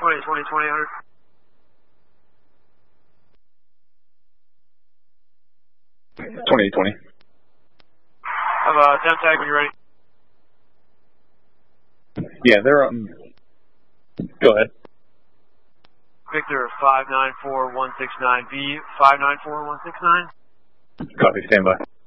20, 100. Have a temp tag when you're ready. Yeah, they're go ahead. Victor 594169, V 594169. Copy, stand by.